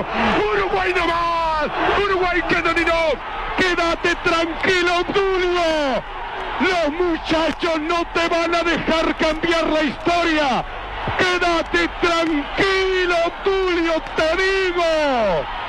Uruguay no más. Uruguay que dominó. Quédate tranquilo, Tulio. Los muchachos no te van a dejar cambiar la historia. Quédate tranquilo, Tulio, te digo.